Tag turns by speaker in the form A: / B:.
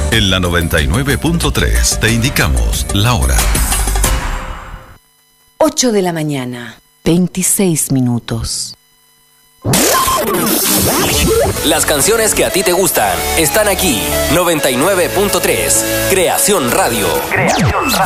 A: En la 99.3 te indicamos la hora.
B: 8 de la mañana, 26 minutos.
C: Las canciones que a ti te gustan están aquí. 99.3 Creación Radio. Creación Radio.